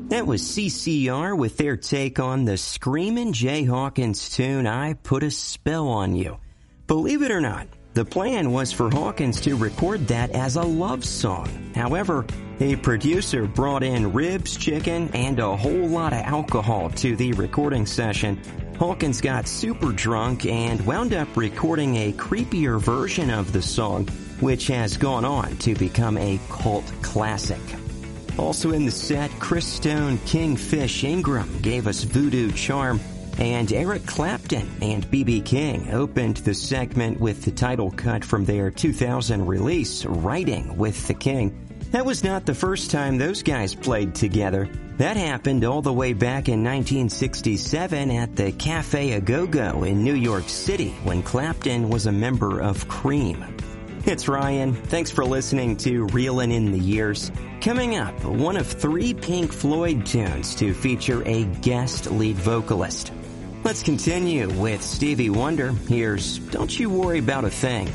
That was CCR with their take on the Screamin' Jay Hawkins tune, I Put a Spell on You. Believe it or not, the plan was for Hawkins to record that as a love song. However, a producer brought in ribs, chicken, and a whole lot of alcohol to the recording session. Hawkins got super drunk and wound up recording a creepier version of the song, which has gone on to become a cult classic. Also in the set, Chris Stone, Kingfish Ingram gave us Voodoo Charm, and Eric Clapton and B.B. King opened the segment with the title cut from their 2000 release, Riding with the King. That was not the first time those guys played together. That happened all the way back in 1967 at the Cafe A Go-Go in New York City when Clapton was a member of Cream. It's Ryan. Thanks for listening to Reelin' in the Years. Coming up, one of 3 Pink Floyd tunes to feature a guest lead vocalist. Let's continue with Stevie Wonder. Here's Don't You Worry About a Thing.